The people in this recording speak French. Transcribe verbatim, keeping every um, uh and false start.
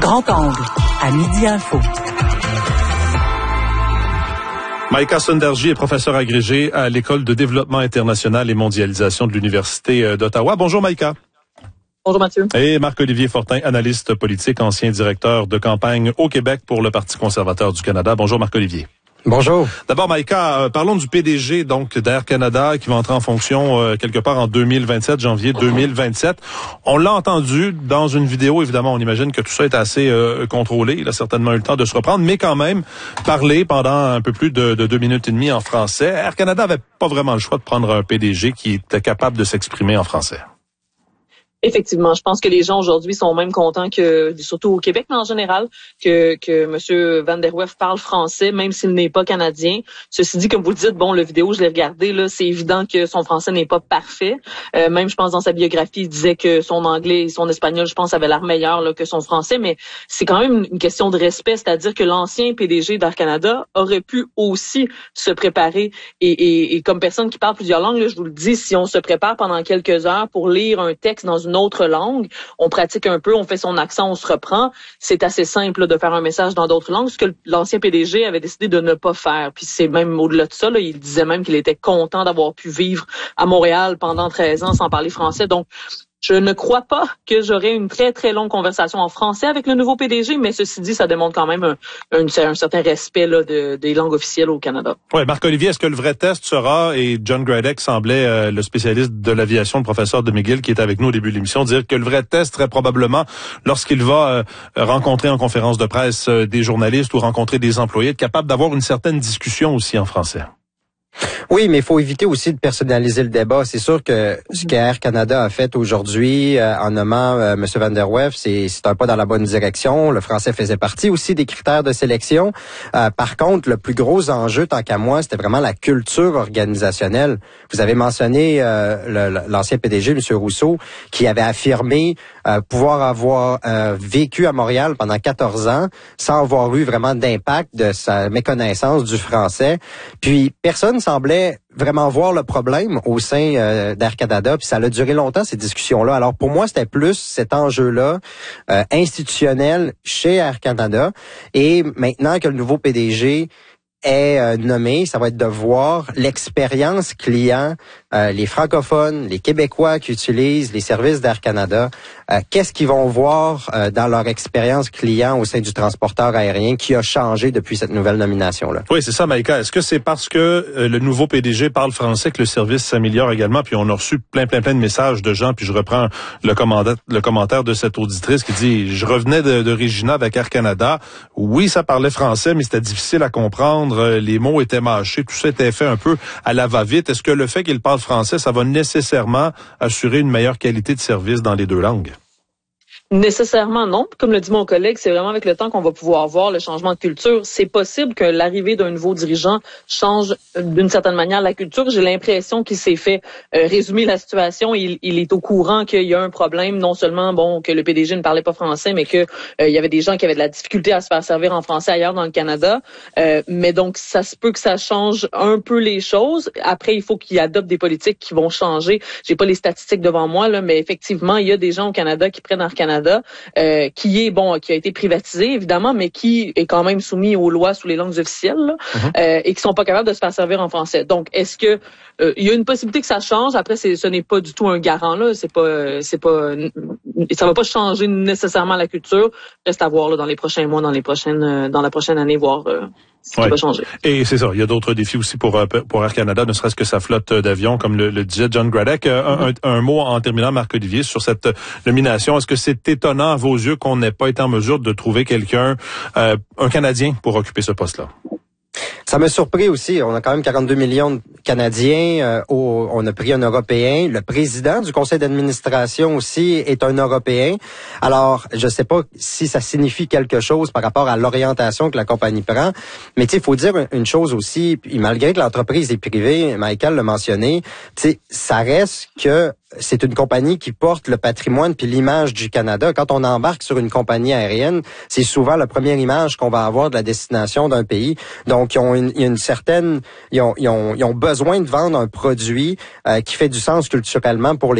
Grand Angle, à Midi Info. Maïka Sonderji est professeure agrégée à l'École de développement international et mondialisation de l'Université d'Ottawa. Bonjour Maïka. Bonjour Mathieu. Et Marc-Olivier Fortin, analyste politique, ancien directeur de campagne au Québec pour le Parti conservateur du Canada. Bonjour Marc-Olivier. Bonjour. D'abord, Maïka, euh, parlons du P D G donc d'Air Canada qui va entrer en fonction euh, quelque part en deux mille vingt-sept, janvier deux mille vingt-sept. On l'a entendu dans une vidéo, évidemment, on imagine que tout ça est assez euh, contrôlé. Il a certainement eu le temps de se reprendre, mais quand même, parler pendant un peu plus de, de deux minutes et demie en français. Air Canada avait pas vraiment le choix de prendre un P D G qui était capable de s'exprimer en français. Effectivement, je pense que les gens aujourd'hui sont même contents que, surtout au Québec, mais en général, que que M. Van der Werf parle français, même s'il n'est pas canadien. Ceci dit, comme vous le dites, bon, le vidéo, je l'ai regardé, là, c'est évident que son français n'est pas parfait. Euh, même, je pense, dans sa biographie, il disait que son anglais et son espagnol, je pense, avaient l'air meilleur là, que son français, mais c'est quand même une question de respect, c'est-à-dire que l'ancien P D G d'Air Canada aurait pu aussi se préparer. Et, et, et comme personne qui parle plusieurs langues, là, je vous le dis, si on se prépare pendant quelques heures pour lire un texte dans une autre langue, on pratique un peu, on fait son accent, on se reprend. C'est assez simple là, de faire un message dans d'autres langues, ce que l'ancien P D G avait décidé de ne pas faire. Puis c'est même au-delà de ça, là, il disait même qu'il était content d'avoir pu vivre à Montréal pendant treize ans sans parler français. Donc, je ne crois pas que j'aurai une très, très longue conversation en français avec le nouveau P D G, mais ceci dit, ça démontre quand même un, un, un certain respect là, de, des langues officielles au Canada. Oui, Marc-Olivier, est-ce que le vrai test sera, et John Gradek semblait, euh, le spécialiste de l'aviation, le professeur de McGill, qui est avec nous au début de l'émission, dire que le vrai test serait probablement lorsqu'il va euh, rencontrer en conférence de presse euh, des journalistes ou rencontrer des employés, être capable d'avoir une certaine discussion aussi en français. Oui, mais il faut éviter aussi de personnaliser le débat. C'est sûr que ce qu'Air Canada a fait aujourd'hui euh, en nommant euh, M. Van der Werf, c'est, c'est un pas dans la bonne direction. Le français faisait partie aussi des critères de sélection. Euh, par contre, le plus gros enjeu, tant qu'à moi, c'était vraiment la culture organisationnelle. Vous avez mentionné euh, le, l'ancien P D G, M. Rousseau, qui avait affirmé euh, pouvoir avoir euh, vécu à Montréal pendant quatorze ans sans avoir eu vraiment d'impact de sa méconnaissance du français. Puis, personne semblait vraiment voir le problème au sein euh, d'Air Canada, puis ça a duré longtemps, ces discussions-là. Alors, pour moi, c'était plus cet enjeu-là euh, institutionnel chez Air Canada. Et maintenant que le nouveau P D G est euh, nommé, ça va être de voir l'expérience client, euh, les francophones, les Québécois qui utilisent les services d'Air Canada, euh, qu'est-ce qu'ils vont voir euh, dans leur expérience client au sein du transporteur aérien qui a changé depuis cette nouvelle nomination-là. Oui, c'est ça, Maïka. Est-ce que c'est parce que euh, le nouveau P D G parle français que le service s'améliore également? Puis on a reçu plein, plein, plein de messages de gens, puis je reprends le commentaire, le commentaire de cette auditrice qui dit « Je revenais de, de Regina avec Air Canada. Oui, ça parlait français, mais c'était difficile à comprendre. Les mots étaient mâchés. Tout ça était fait un peu à la va-vite. Est-ce que le fait qu'il parle français, ça va nécessairement assurer une meilleure qualité de service dans les deux langues? » Nécessairement non. Comme le dit mon collègue, c'est vraiment avec le temps qu'on va pouvoir voir le changement de culture. C'est possible que l'arrivée d'un nouveau dirigeant change d'une certaine manière la culture. J'ai l'impression qu'il s'est fait euh, résumer la situation. Il, il est au courant qu'il y a un problème, non seulement bon que le P D G ne parlait pas français, mais que euh, il y avait des gens qui avaient de la difficulté à se faire servir en français ailleurs dans le Canada. Euh, mais donc ça se peut que ça change un peu les choses. Après, il faut qu'il adopte des politiques qui vont changer. J'ai pas les statistiques devant moi là, mais effectivement, il y a des gens au Canada qui prennent Air Canada. Euh, qui est bon, qui a été privatisé évidemment, mais qui est quand même soumis aux lois sous les langues officielles là, mm-hmm. euh, et qui sont pas capables de se faire servir en français. Donc, est-ce que euh, il y a une possibilité que ça change? Après, c'est, ce n'est pas du tout un garant là. C'est pas, c'est pas, ça va pas changer nécessairement la culture. Reste à voir là dans les prochains mois, dans les prochaines, dans la prochaine année, voir. Euh, Ce qui ouais. va changer. Et c'est ça, il y a d'autres défis aussi pour pour Air Canada, ne serait-ce que sa flotte d'avions, comme le, le disait John Gradek. Un, mm-hmm. un, un mot en terminant, Marc-Olivier, sur cette nomination. Est-ce que c'est étonnant à vos yeux qu'on n'ait pas été en mesure de trouver quelqu'un, euh, un Canadien, pour occuper ce poste-là? Ça m'a surpris aussi. On a quand même quarante-deux millions de Canadiens. Euh, au, on a pris un Européen. Le président du conseil d'administration aussi est un Européen. Alors, je sais pas si ça signifie quelque chose par rapport à l'orientation que la compagnie prend. Mais tu sais, il faut dire une chose aussi. Puis malgré que l'entreprise est privée, Michael l'a mentionné, tu sais, ça reste que c'est une compagnie qui porte le patrimoine puis l'image du Canada. Quand on embarque sur une compagnie aérienne, c'est souvent la première image qu'on va avoir de la destination d'un pays. Donc, ils ont une, il y a une certaine, ils ont, ils ont, ils ont besoin de vendre un produit euh, qui fait du sens culturellement pour les